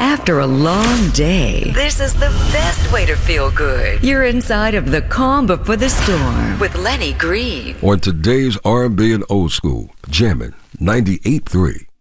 After a long day, this is the best way to feel good. You're inside of the calm before the storm with Lenny Green. On today's R&B and Old School, jamming 98.3.